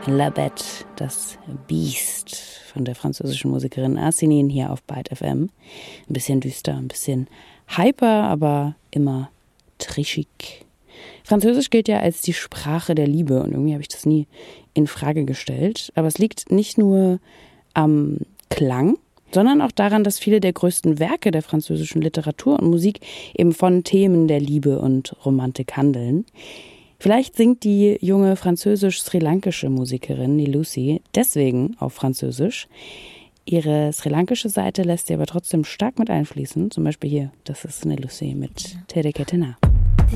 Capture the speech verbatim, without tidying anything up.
La Bête, das Biest von der französischen Musikerin Arsenine hier auf Byte F M. Ein bisschen düster, ein bisschen hyper, aber immer trischig. Französisch gilt ja als die Sprache der Liebe und irgendwie habe ich das nie in Frage gestellt. Aber es liegt nicht nur am Klang, sondern auch daran, dass viele der größten Werke der französischen Literatur und Musik eben von Themen der Liebe und Romantik handeln. Vielleicht singt die junge französisch-sri-lankische Musikerin, die Lucy, deswegen auf Französisch. Ihre sri-lankische Seite lässt sie aber trotzdem stark mit einfließen. Zum Beispiel hier, das ist eine Lucy mit Tere Ketena.